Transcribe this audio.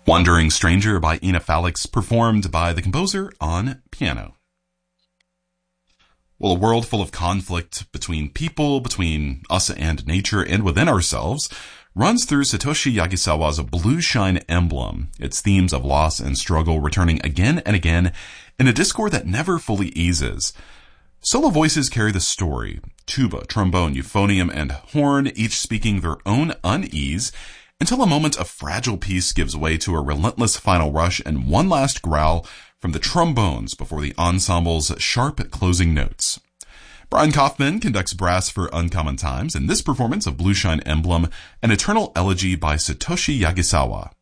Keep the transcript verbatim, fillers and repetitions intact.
Wandering Stranger by Ina Falix, performed by the composer on piano. Well, a world full of conflict between people, between us and nature, and within ourselves runs through Satoshi Yagisawa's Blue Shine Emblem, its themes of loss and struggle returning again and again in a discord that never fully eases. Solo voices carry the story, tuba, trombone, euphonium, and horn, each speaking their own unease, until a moment of fragile peace gives way to a relentless final rush and one last growl from the trombones before the ensemble's sharp closing notes. Brian Kaufman conducts brass for Uncommon Times in this performance of Blue Shine Emblem, an eternal elegy by Satoshi Yagisawa.